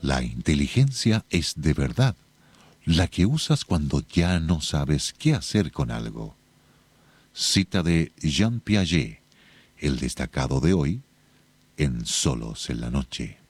La inteligencia es de verdad, la que usas cuando ya no sabes qué hacer con algo. Cita de Jean Piaget, el destacado de hoy, en Solos en la Noche.